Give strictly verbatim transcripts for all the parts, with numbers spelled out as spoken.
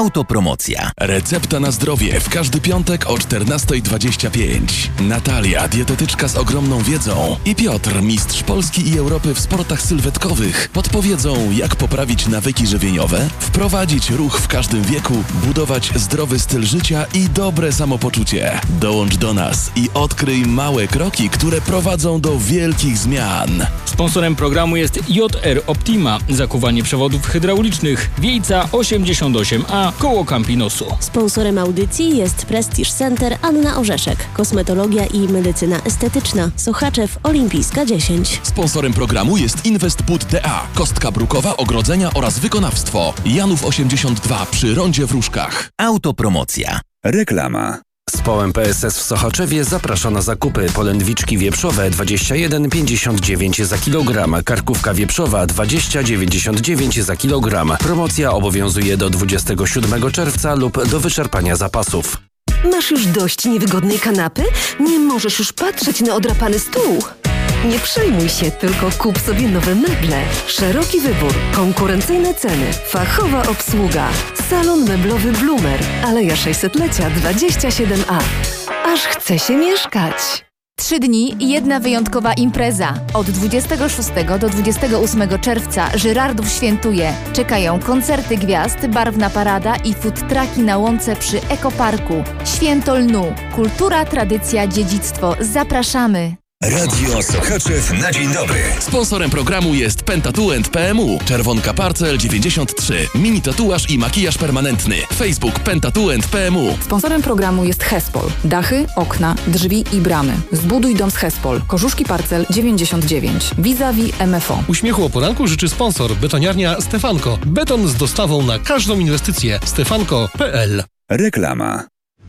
Autopromocja. Recepta na zdrowie w każdy piątek o czternasta dwadzieścia pięć. Natalia, dietetyczka z ogromną wiedzą, i Piotr, mistrz Polski i Europy w sportach sylwetkowych, podpowiedzą, jak poprawić nawyki żywieniowe, wprowadzić ruch w każdym wieku, budować zdrowy styl życia i dobre samopoczucie. Dołącz do nas i odkryj małe kroki, które prowadzą do wielkich zmian. Sponsorem programu jest J R Optima, zakuwanie przewodów hydraulicznych, Wiejca osiemdziesiąt osiem A, koło Campinosu. Sponsorem audycji jest Prestige Center Anna Orzeszek, kosmetologia i medycyna estetyczna, Sochaczew Olimpijska dziesięć. Sponsorem programu jest Investput D A, kostka brukowa, ogrodzenia oraz wykonawstwo. Janów osiemdziesiąt dwa przy rondzie w Różkach. Autopromocja. Reklama. Zespołem P S S w Sochaczewie zaprasza na zakupy. Polędwiczki wieprzowe dwadzieścia jeden pięćdziesiąt dziewięć za kilogram, karkówka wieprzowa dwadzieścia dziewięćdziesiąt dziewięć za kilogram. Promocja obowiązuje do dwudziestego siódmego czerwca lub do wyczerpania zapasów. Masz już dość niewygodnej kanapy? Nie możesz już patrzeć na odrapany stół? Nie przejmuj się, tylko kup sobie nowe meble. Szeroki wybór, konkurencyjne ceny, fachowa obsługa. Salon meblowy Blumer, Aleja sześćsetlecia dwadzieścia siedem A. Aż chce się mieszkać. Trzy dni i jedna wyjątkowa impreza. Od dwudziestego szóstego do dwudziestego ósmego czerwca Żyrardów świętuje. Czekają koncerty gwiazd, barwna parada i food trucki na łące przy Ekoparku. Święto lnu. Kultura, tradycja, dziedzictwo. Zapraszamy. Radio Sochaczew na dzień dobry. Sponsorem programu jest Pentatuent P M U, Czerwonka Parcel dziewięćdziesiąt trzy, mini tatuaż i makijaż permanentny. Facebook Pentatuent P M U. Sponsorem programu jest Hespol. Dachy, okna, drzwi i bramy. Zbuduj dom z Hespol. Korzuszki Parcel dziewięćdziesiąt dziewięć. Vis-a-vis M F O. Uśmiechu o poranku życzy sponsor betoniarnia Stefanko. Beton z dostawą na każdą inwestycję. stefanko kropka p l. Reklama.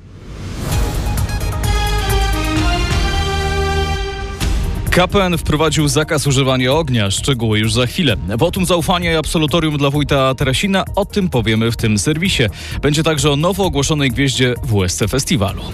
K P N wprowadził zakaz używania ognia. Szczegóły już za chwilę. Wotum zaufania i absolutorium dla wójta Teresina. O tym powiemy w tym serwisie. Będzie także o nowo ogłoszonej gwieździe W S C Festiwalu.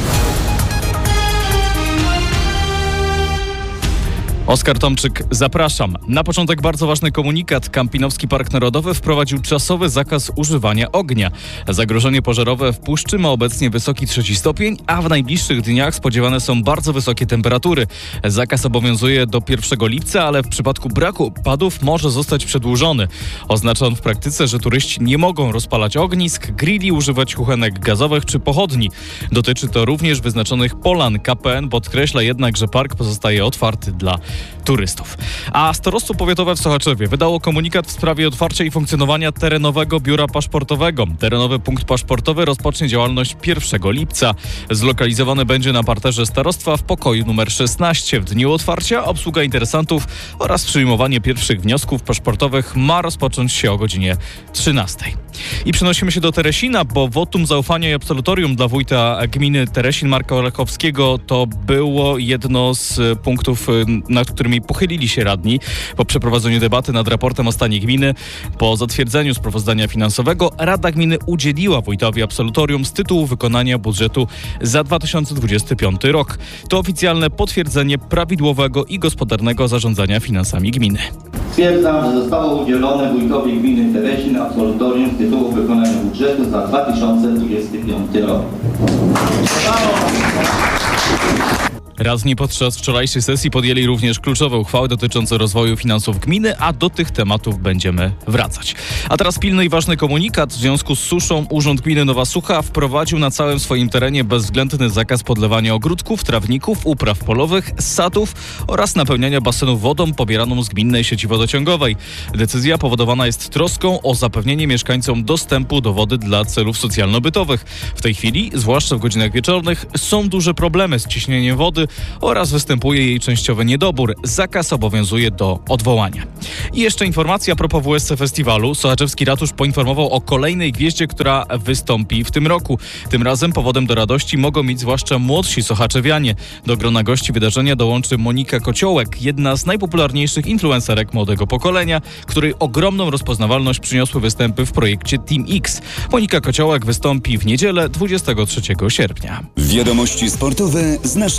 Oskar Tomczyk, zapraszam. Na początek bardzo ważny komunikat. Kampinowski Park Narodowy wprowadził czasowy zakaz używania ognia. Zagrożenie pożarowe w puszczy ma obecnie wysoki trzeci stopień, a w najbliższych dniach spodziewane są bardzo wysokie temperatury. Zakaz obowiązuje do pierwszego lipca, ale w przypadku braku opadów może zostać przedłużony. Oznacza on w praktyce, że turyści nie mogą rozpalać ognisk, grilli, używać kuchenek gazowych czy pochodni. Dotyczy to również wyznaczonych polan. K P N podkreśla jednak, że park pozostaje otwarty dla turystów. A Starostwo Powiatowe w Sochaczewie wydało komunikat w sprawie otwarcia i funkcjonowania terenowego biura paszportowego. Terenowy punkt paszportowy rozpocznie działalność pierwszego lipca. Zlokalizowany będzie na parterze starostwa w pokoju numer szesnaście. W dniu otwarcia obsługa interesantów oraz przyjmowanie pierwszych wniosków paszportowych ma rozpocząć się o godzinie trzynastej. I przenosimy się do Teresina, bo wotum zaufania i absolutorium dla wójta gminy Teresin Marka Olechowskiego to było jedno z punktów, nad którymi pochylili się radni po przeprowadzeniu debaty nad raportem o stanie gminy. Po zatwierdzeniu sprawozdania finansowego Rada Gminy udzieliła wójtowi absolutorium z tytułu wykonania budżetu za dwa tysiące dwudziesty piąty rok. To oficjalne potwierdzenie prawidłowego i gospodarnego zarządzania finansami gminy. Stwierdzam, że zostało udzielone wójtowi gminy Teresin absolutorium z tytułu wykonania budżetu za dwa tysiące dwudziesty piąty rok. Radni podczas wczorajszej sesji podjęli również kluczowe uchwały dotyczące rozwoju finansów gminy, a do tych tematów będziemy wracać. A teraz pilny i ważny komunikat. W związku z suszą Urząd Gminy Nowa Sucha wprowadził na całym swoim terenie bezwzględny zakaz podlewania ogródków, trawników, upraw polowych, sadów oraz napełniania basenów wodą pobieraną z gminnej sieci wodociągowej. Decyzja powodowana jest troską o zapewnienie mieszkańcom dostępu do wody dla celów socjalno-bytowych. W tej chwili, zwłaszcza w godzinach wieczornych, są duże problemy z ciśnieniem wody oraz występuje jej częściowy niedobór. Zakaz obowiązuje do odwołania. I jeszcze informacja a propos W S C Festiwalu. Sochaczewski Ratusz poinformował o kolejnej gwieździe, która wystąpi w tym roku. Tym razem powodem do radości mogą mieć zwłaszcza młodsi sochaczewianie. Do grona gości wydarzenia dołączy Monika Kociołek, jedna z najpopularniejszych influencerek młodego pokolenia, której ogromną rozpoznawalność przyniosły występy w projekcie Team X. Monika Kociołek wystąpi w niedzielę dwudziestego trzeciego sierpnia. Wiadomości sportowe z naszego regionu.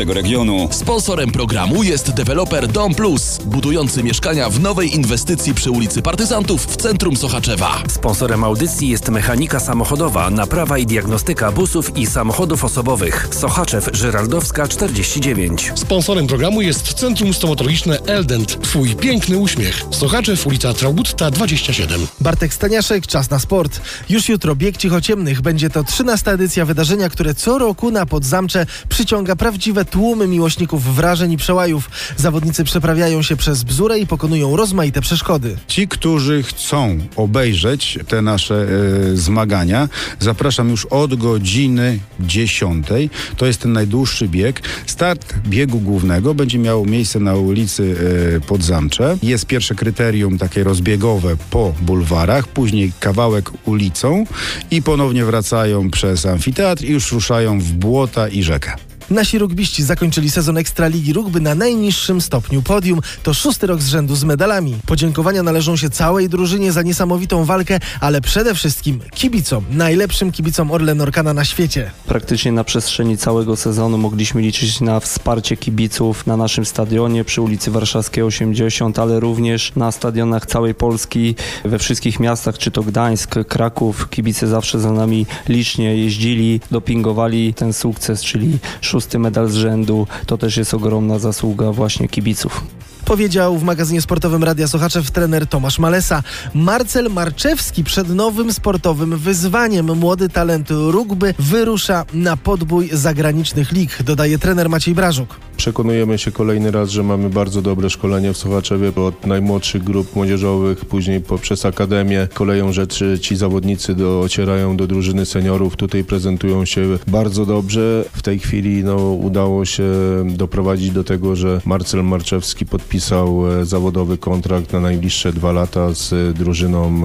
regionu. Sponsorem programu jest deweloper Dom Plus, budujący mieszkania w nowej inwestycji przy ulicy Partyzantów w centrum Sochaczewa. Sponsorem audycji jest mechanika samochodowa, naprawa i diagnostyka busów i samochodów osobowych. Sochaczew, Żyrardowska czterdzieści dziewięć. Sponsorem programu jest Centrum Stomatologiczne Eldent. Twój piękny uśmiech. Sochaczew, ulica Traugutta dwadzieścia siedem. Bartek Staniaszek, czas na sport. Już jutro bieg cichociemnych. Będzie to trzynasta edycja wydarzenia, które co roku na Podzamcze przyciąga prawdziwe tłumy miłośników wrażeń i przełajów. Zawodnicy przeprawiają się przez bzurę i pokonują rozmaite przeszkody. Ci, którzy chcą obejrzeć te nasze e, zmagania, zapraszam już od godziny dziesiątej. To jest ten najdłuższy bieg. Start biegu głównego będzie miał miejsce na ulicy e, Podzamcze. Jest pierwsze kryterium takie rozbiegowe po bulwarach, później kawałek ulicą i ponownie wracają przez amfiteatr i już ruszają w błota i rzekę. Nasi rugbiści zakończyli sezon Ekstraligi Rugby na najniższym stopniu podium. To szósty rok z rzędu z medalami. Podziękowania należą się całej drużynie za niesamowitą walkę, ale przede wszystkim kibicom, najlepszym kibicom Orlen Orkana na świecie. Praktycznie na przestrzeni całego sezonu mogliśmy liczyć na wsparcie kibiców na naszym stadionie przy ulicy Warszawskiej osiemdziesiąt, ale również na stadionach całej Polski, we wszystkich miastach, czy to Gdańsk, Kraków. Kibice zawsze za nami licznie jeździli, dopingowali ten sukces, czyli szósty medal z rzędu. To też jest ogromna zasługa właśnie kibiców. Powiedział w magazynie sportowym Radia Sochaczew trener Tomasz Malesa. Marcel Marczewski przed nowym sportowym wyzwaniem. Młody talent rugby wyrusza na podbój zagranicznych lig, dodaje trener Maciej Brażuk. Przekonujemy się kolejny raz, że mamy bardzo dobre szkolenie w Sochaczewie od najmłodszych grup młodzieżowych, później poprzez akademię. Koleją rzeczy ci zawodnicy docierają do drużyny seniorów. Tutaj prezentują się bardzo dobrze. W tej chwili no, udało się doprowadzić do tego, że Marcel Marczewski podpisał zawodowy kontrakt na najbliższe dwa lata z drużyną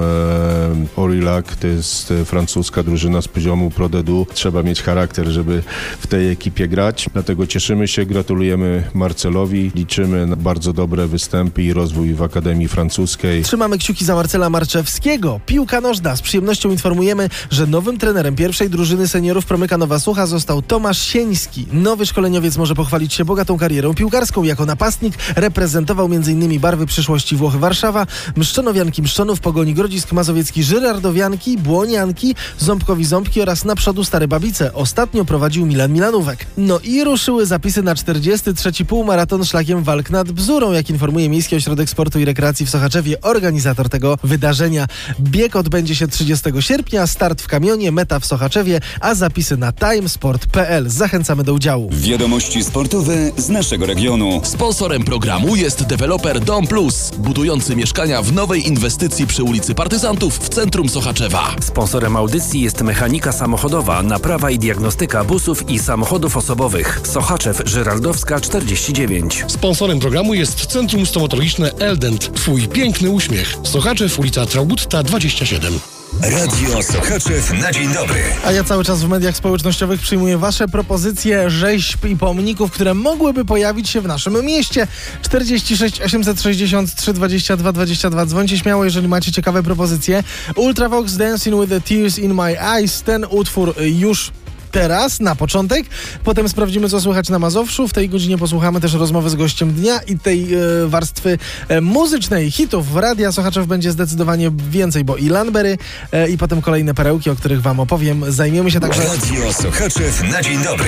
e, Aurillac. To jest francuska drużyna z poziomu Pro D deux. Trzeba mieć charakter, żeby w tej ekipie grać. Dlatego cieszymy się, gratulujemy Marcelowi. Liczymy na bardzo dobre występy i rozwój w Akademii Francuskiej. Trzymamy kciuki za Marcela Marczewskiego. Piłka nożna. Z przyjemnością informujemy, że nowym trenerem pierwszej drużyny seniorów Promyka Nowa Sucha został Tomasz Sieński. Nowy szkoleniowiec może pochwalić się bogatą karierą piłkarską. Jako napastnik reprezentował między innymi barwy przyszłości Włochy Warszawa, Mszczonowianki Mszczonów, Pogoni Grodzisk Mazowiecki, Żyrardowianki, Błonianki, Ząbkowi Ząbki oraz naprzód Stare Babice. Ostatnio prowadził Milan Milanówek. No i ruszyły zapisy na czterdziesty trzeci półmaraton szlakiem walk nad Bzurą, jak informuje Miejski Ośrodek Sportu i Rekreacji w Sochaczewie, organizator tego wydarzenia. Bieg odbędzie się trzydziestego sierpnia, start w Kamionie, meta w Sochaczewie, a zapisy na timesport kropka p l. Zachęcamy do udziału. Wiadomości sportowe z naszego regionu. Sponsorem programu jest deweloper Dom Plus, budujący mieszkania w nowej inwestycji przy ulicy Partyzantów w centrum Sochaczewa. Sponsorem audycji jest mechanika samochodowa, naprawa i diagnostyka busów i samochodów osobowych. Sochaczew, Żyrardowska czterdzieści dziewięć. Sponsorem programu jest Centrum Stomatologiczne Eldent. Twój piękny uśmiech. Sochaczew, ulica Traugutta dwadzieścia siedem. Radio Sochaczew na dzień dobry. A ja cały czas w mediach społecznościowych przyjmuję wasze propozycje rzeźb i pomników, które mogłyby pojawić się w naszym mieście. czterdzieści sześć osiemset sześćdziesiąt trzy dwadzieścia dwa dwadzieścia dwa. Dzwońcie śmiało, jeżeli macie ciekawe propozycje. Ultravox Dancing with the Tears in My Eyes. Ten utwór już teraz, na początek. Potem sprawdzimy, co słychać na Mazowszu. W tej godzinie posłuchamy też rozmowy z gościem dnia i tej e, warstwy e, muzycznej hitów. Radia Sochaczew będzie zdecydowanie więcej, bo i Lanbery e, i potem kolejne perełki, o których wam opowiem. Zajmiemy się także... Radio Sochaczew na dzień dobry.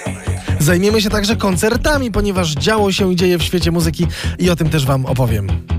Zajmiemy się także koncertami, ponieważ działo się i dzieje w świecie muzyki i o tym też wam opowiem.